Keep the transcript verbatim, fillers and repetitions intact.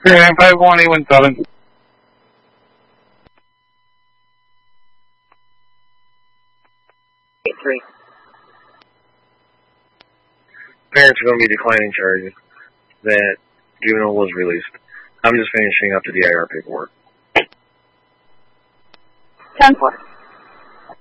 nine five one eight one seven. eight three. Parents are going to be declining charges that juvenile was released. I'm just finishing up the D I R paperwork. ten four.